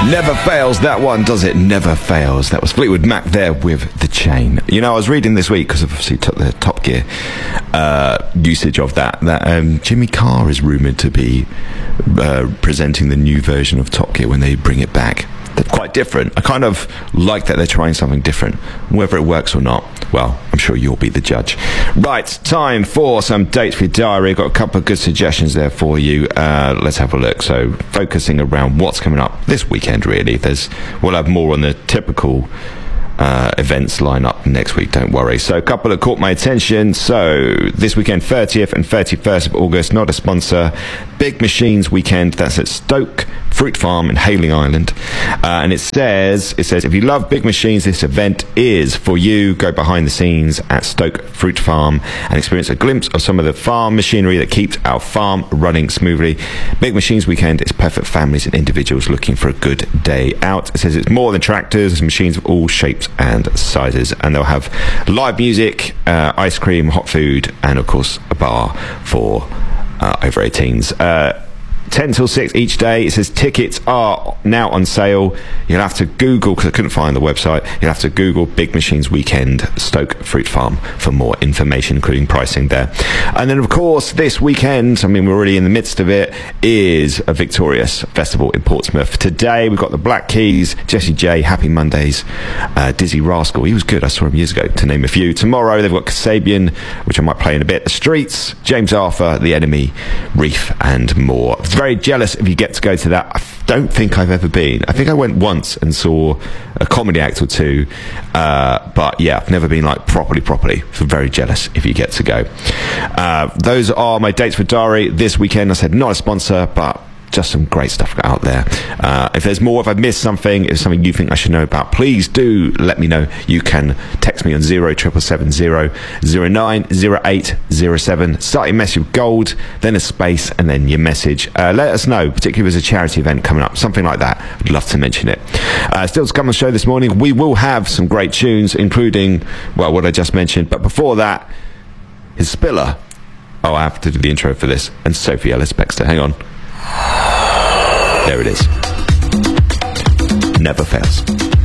Never fails, that one, does it? Never fails. That was Fleetwood Mac there with The Chain. You know, I was reading this week, because I've obviously took the Top Gear usage of that Jimmy Carr is rumoured to be presenting the new version of Top Gear when they bring it back. They're quite different. I kind of like that they're trying something different. Whether it works or not, well, I'm sure you'll be the judge. Right, time for some dates for your diary. I've got a couple of good suggestions there for you. Let's have a look. So, focusing around what's coming up this weekend, really. We'll have more on the typical events line up next week, don't worry. So a couple that caught my attention. So this weekend, 30th and 31st of August, not a sponsor, Big Machines weekend. That's at Stoke Fruit Farm in Hayling Island, and it says if you love Big Machines, this event is for you. Go behind the scenes at Stoke Fruit Farm and experience a glimpse of some of the farm machinery that keeps our farm running smoothly. Big Machines weekend is perfect for families and individuals looking for a good day out. It says it's more than tractors, machines of all shapes and sizes, and they'll have live music, ice cream, hot food, and of course a bar for over 18s. 10 till 6 each day. It says tickets are now on sale. You'll have to Google, because I couldn't find the website, you'll have to Google Big Machines Weekend Stoke Fruit Farm for more information, including pricing there. And then of course this weekend, I mean we're already in the midst of it, is a Victorious Festival in Portsmouth. Today we've got the Black Keys, Jessie J, Happy Mondays, Dizzy Rascal, he was good, I saw him years ago, to name a few. Tomorrow they've got Kasabian, which I might play in a bit, The Streets, James Arthur, The Enemy, Reef, and more. Very jealous if you get to go to that. I don't think I've ever been. I think I went once and saw a comedy act or two, but yeah, I've never been like properly, so very jealous if you get to go. Those are my dates for diary this weekend. I said not a sponsor, but just some great stuff out there. If there's more, if I missed something, if something you think I should know about, please do let me know. You can text me on 07770 090807. Start your message with gold, then a space, and then your message. Let us know, particularly if there's a charity event coming up, something like that. I'd love to mention it. Still to come on the show this morning, we will have some great tunes, including, well, what I just mentioned. But before that, is Spiller. Oh, I have to do the intro for this. And Sophie Ellis-Bextor. Hang on. There it is. Never fails.